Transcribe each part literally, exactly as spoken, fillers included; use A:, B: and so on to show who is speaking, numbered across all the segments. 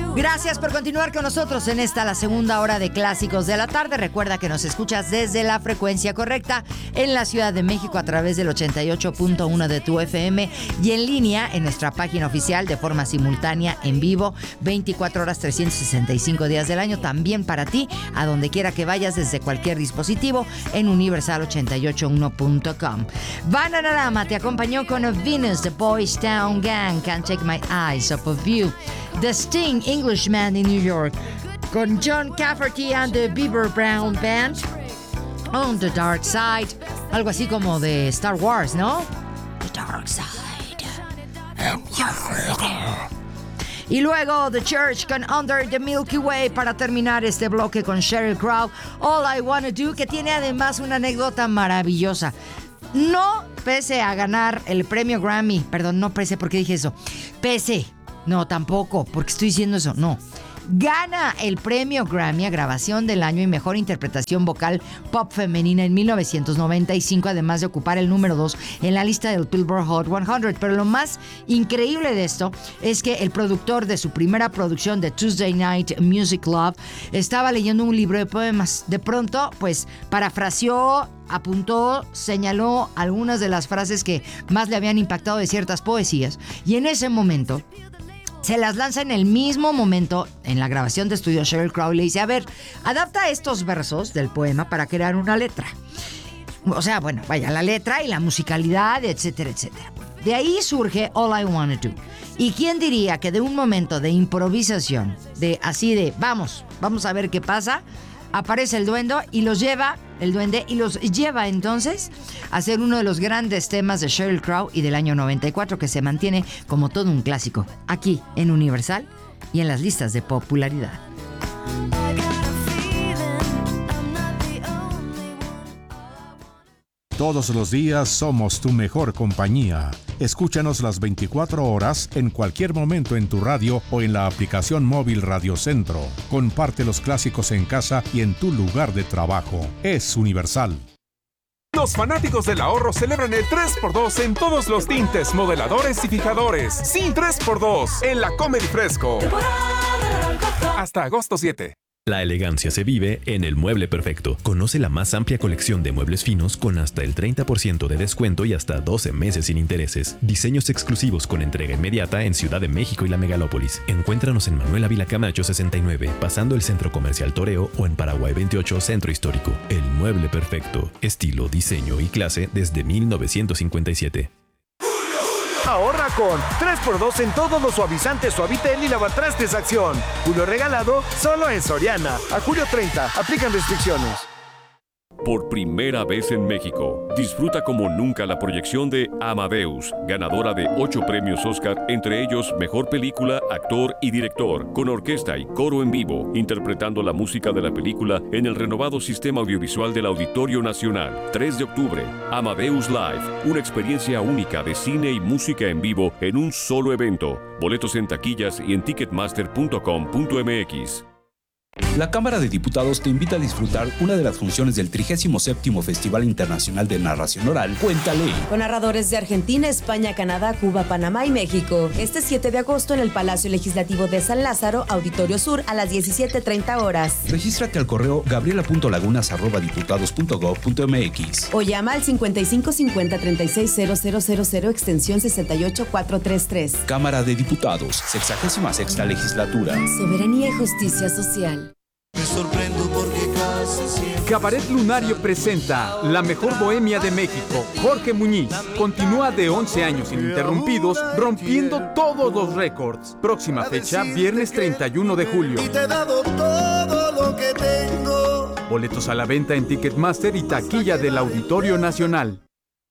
A: Gracias por continuar con nosotros en esta, la segunda hora de Clásicos de la Tarde. Recuerda que nos escuchas desde la frecuencia correcta en la Ciudad de México a través del ochenta y ocho punto uno de tu F M y en línea en nuestra página oficial de forma simultánea en vivo, veinticuatro horas, trescientos sesenta y cinco días del año. También para ti, a donde quiera que vayas desde cualquier dispositivo en universal ochenta y ocho uno punto com. Bananarama te acompañó con Venus, The Boys Town Gang, Can't Take My Eyes Off of You. The Sting, Englishman in New York, con John Cafferty and the Beaver Brown Band, On the Dark Side, algo así como de Star Wars, ¿no? The Dark Side. Y luego The Church con Under the Milky Way para terminar este bloque con Sheryl Crow, All I Wanna Do, que tiene además una anécdota maravillosa. No pese a ganar el premio Grammy, perdón, no pese, ¿por qué dije eso? Pese, no, tampoco, porque estoy diciendo eso, no. Gana el premio Grammy a Grabación del Año y Mejor Interpretación Vocal Pop Femenina en mil novecientos noventa y cinco, además de ocupar el número dos en la lista del Billboard Hot cien. Pero lo más increíble de esto es que el productor de su primera producción de Tuesday Night Music Love estaba leyendo un libro de poemas. De pronto, pues, parafraseó, apuntó, señaló algunas de las frases que más le habían impactado de ciertas poesías. Y en ese momento se las lanza en el mismo momento en la grabación de estudio. Sheryl Crow le dice, a ver, adapta estos versos del poema para crear una letra. O sea, bueno, vaya, la letra y la musicalidad, etcétera, etcétera. De ahí surge All I Wanna Do. ¿Y quién diría que de un momento de improvisación, de así de, vamos, vamos a ver qué pasa, aparece el duende y los lleva, el duende, y los lleva entonces a ser uno de los grandes temas de Sheryl Crow y del año noventa y cuatro, que se mantiene como todo un clásico aquí en Universal y en las listas de popularidad.
B: Todos los días somos tu mejor compañía. Escúchanos las veinticuatro horas en cualquier momento en tu radio o en la aplicación móvil Radio Centro. Comparte los clásicos en casa y en tu lugar de trabajo. Es Universal.
C: Los fanáticos del ahorro celebran el tres por dos en todos los tintes, modeladores y fijadores. Sí, tres por dos en la Comedy Fresco. Hasta agosto siete.
D: La elegancia se vive en El Mueble Perfecto. Conoce la más amplia colección de muebles finos con hasta el treinta por ciento de descuento y hasta doce meses sin intereses. Diseños exclusivos con entrega inmediata en Ciudad de México y la Megalópolis. Encuéntranos en Manuel Ávila Camacho sesenta y nueve, pasando el Centro Comercial Toreo, o en Paraguay veintiocho, Centro Histórico. El Mueble Perfecto. Estilo, diseño y clase desde mil novecientos cincuenta y siete.
E: Ahorra con tres por dos en todos los suavizantes Suavitel y lavatrastes Acción. Julio regalado solo en Soriana. A julio treinta. Aplican restricciones.
F: Por primera vez en México, disfruta como nunca la proyección de Amadeus, ganadora de ocho premios Oscar, entre ellos Mejor Película, Actor y Director, con orquesta y coro en vivo, interpretando la música de la película en el renovado sistema audiovisual del Auditorio Nacional. tres de octubre, Amadeus Live, una experiencia única de cine y música en vivo en un solo evento. Boletos en taquillas y en ticketmaster punto com punto m x.
G: La Cámara de Diputados te invita a disfrutar una de las funciones del trigésimo séptimo Festival Internacional de Narración Oral, Cuéntale.
H: Con narradores de Argentina, España, Canadá, Cuba, Panamá y México. Este siete de agosto en el Palacio Legislativo de San Lázaro, Auditorio Sur, a las diecisiete treinta horas.
G: Regístrate al correo gabriela punto lagunas arroba diputados punto gob punto m x.
H: O llama al cincuenta y cinco cincuenta treinta y seis cero cero cero cero extensión sesenta y ocho cuatrocientos treinta y tres.
G: Cámara de Diputados, sexagésima sexta Legislatura.
H: Soberanía y justicia social.
I: Me sorprendo porque casi siempre...
J: Cabaret Lunario presenta La Mejor Bohemia de México. Jorge Muñiz continúa de once años ininterrumpidos, rompiendo todos los récords. Próxima fecha, viernes treinta y uno de julio.
I: Y te he dado todo lo que tengo.
J: Boletos a la venta en Ticketmaster y taquilla del Auditorio Nacional.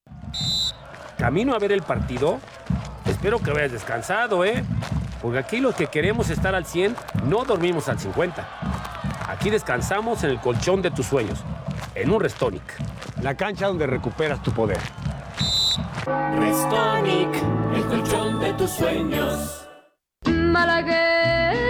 K: ¿Camino a ver el partido? Espero que vayas descansado, ¿eh? Porque aquí los que queremos estar al cien, no dormimos al cincuenta. Aquí descansamos en el colchón de tus sueños, en un Restonic.
L: La cancha donde recuperas tu poder.
M: Restonic, el colchón de tus sueños.
N: Malagueña.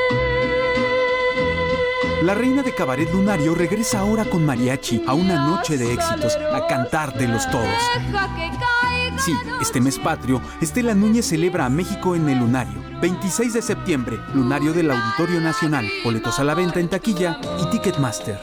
J: La reina de Cabaret Lunario regresa ahora con mariachi a una noche de éxitos, a cantártelos todos. Sí, este mes patrio, Estela Núñez celebra a México en el Lunario. veintiséis de septiembre, Lunario del Auditorio Nacional. Boletos a la venta en taquilla y Ticketmaster.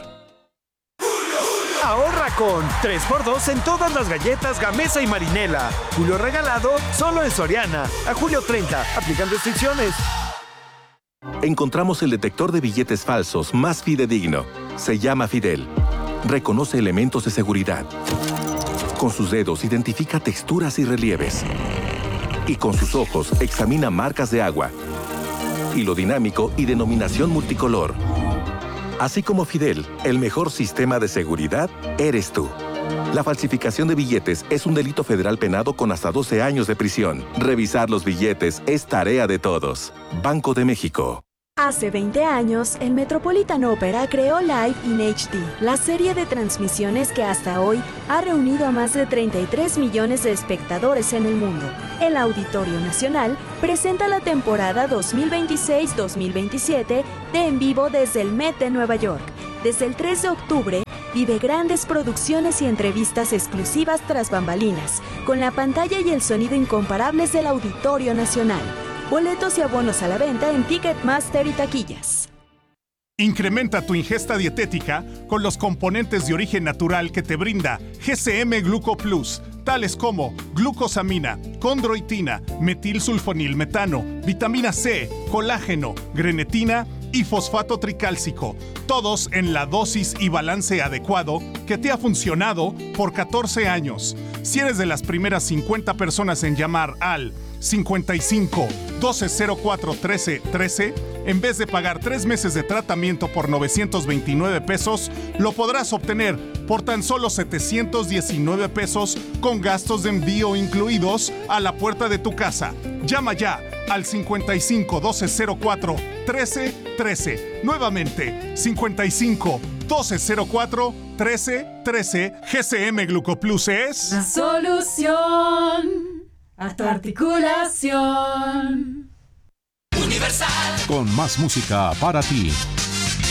E: Ahorra con tres por dos en todas las galletas Gamesa y Marinela. Julio regalado solo en Soriana. A julio treinta. Aplican restricciones.
O: Encontramos el detector de billetes falsos más fidedigno. Se llama Fidel. Reconoce elementos de seguridad. Con sus dedos identifica texturas y relieves. Y con sus ojos examina marcas de agua, hilo dinámico y denominación multicolor. Así como Fidel, el mejor sistema de seguridad eres tú. La falsificación de billetes es un delito federal penado con hasta doce años de prisión. Revisar los billetes es tarea de todos. Banco de México.
P: Hace veinte años, el Metropolitan Opera creó Live in H D, la serie de transmisiones que hasta hoy ha reunido a más de treinta y tres millones de espectadores en el mundo. El Auditorio Nacional presenta la temporada dos mil veintiséis dos mil veintisiete de En Vivo desde el Met de Nueva York. Desde el tres de octubre, vive grandes producciones y entrevistas exclusivas tras bambalinas, con la pantalla y el sonido incomparables del Auditorio Nacional. Boletos y abonos a la venta en Ticketmaster y taquillas.
Q: Incrementa tu ingesta dietética con los componentes de origen natural que te brinda G C M Gluco Plus, tales como glucosamina, condroitina, metilsulfonilmetano, vitamina C, colágeno, grenetina y fosfato tricálcico, todos en la dosis y balance adecuado que te ha funcionado por catorce años. Si eres de las primeras cincuenta personas en llamar al cincuenta y cinco, doce cero cuatro, trece trece, en vez de pagar tres meses de tratamiento por novecientos veintinueve pesos, lo podrás obtener por tan solo setecientos diecinueve pesos con gastos de envío incluidos a la puerta de tu casa. Llama ya al cincuenta y cinco, doce cero cuatro, trece trece. Nuevamente, cincuenta y cinco, doce cero cuatro, trece trece. G C M Glucoplus es
N: la solución a tu articulación.
B: Universal. Con más música para ti.